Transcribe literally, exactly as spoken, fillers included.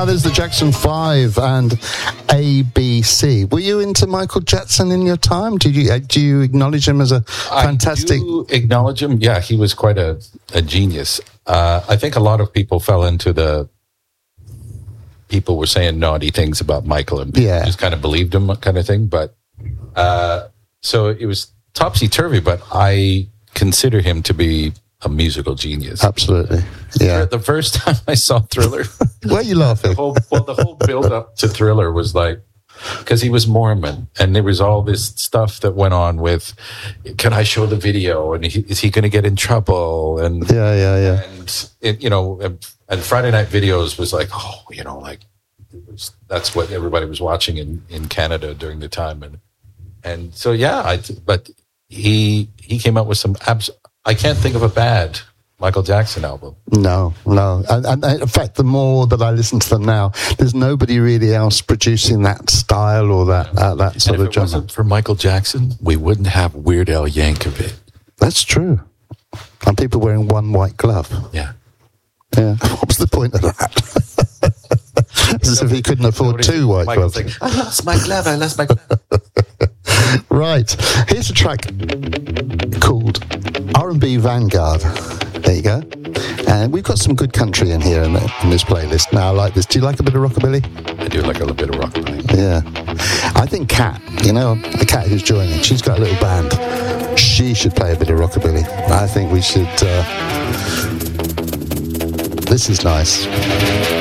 Now there's the Jackson Five and A B C. Were you into Michael Jackson in your time? Did you uh, do you acknowledge him as a fantastic? I do acknowledge him. Yeah, he was quite a, a genius. Uh, I think a lot of people fell into the. People were saying naughty things about Michael, and people Yeah. just kind of believed him, kind of thing. But uh, so it was topsy turvy. But I consider him to be a musical genius. Absolutely. Yeah. The first time I saw Thriller, Why are you laughing? the whole, well, the whole build up to Thriller was like, because he was Mormon, and there was all this stuff that went on with, can I show the video, and he, is he going to get in trouble, and Yeah, yeah, yeah. and it, you know, and, and Friday Night Videos was like, oh, you know, like it was, that's what everybody was watching in, in Canada during the time, and and so yeah, I but he he came out with some abs. I can't think of a bad Michael Jackson album. No, no. And, and, and in fact, the more that I listen to them now, there's nobody really else producing that style or that uh, that sort And if of it genre. wasn't for Michael Jackson, we wouldn't have Weird Al Yankovic. That's true. And people wearing one white glove. Yeah. Yeah. What was the point of that? As if he couldn't afford two white Michael's gloves. like, I lost my glove, I lost my glove. Right. Here's a track called R and B Vanguard. There you go. And we've got some good country in here in, the, in this playlist. Now, I like this. Do you like a bit of rockabilly? I do like a little bit of rockabilly. Yeah. I think Kat, you know, the Kat who's joining, she's got a little band. She should play a bit of rockabilly. I think we should... Uh, this is nice.